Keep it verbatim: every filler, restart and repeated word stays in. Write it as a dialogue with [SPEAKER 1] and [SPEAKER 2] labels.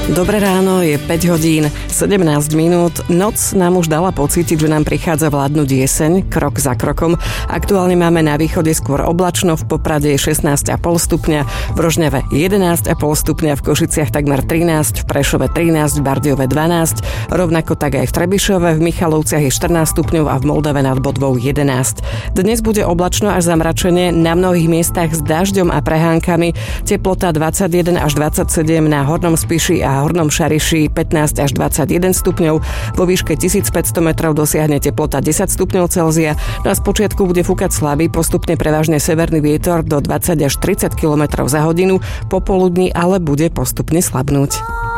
[SPEAKER 1] Dobré ráno, je päť hodín, sedemnásť minút. Noc nám už dala pocítiť, že nám prichádza vládnuť jeseň, krok za krokom. Aktuálne máme na východe skôr oblačno, v Poprade je šestnásť celá päť stupňa, v Rožňave jedenásť celá päť stupňa, v Košiciach takmer trinásť, v Prešove trinásť, v Bardejove dvanásť, rovnako tak aj v Trebišove, v Michalovciach je štrnásť stupňov a v Moldave nad Bodvou jedenásť. Dnes bude oblačno až zamračenie, na mnohých miestach s dažďom a prehánkami, teplota dvadsaťjeden až dvadsaťsedem, na Hornom Spiši a Hornom Šariši pätnásť až dvadsaťjeden stupňov, vo výške tisícpäťsto metrov dosiahne teplota desať stupňov Celzia, no a spočiatku bude fúkať slabý, postupne prevažne severný vietor do dvadsať až tridsať kilometrov za hodinu, popoludní ale bude postupne slabnúť.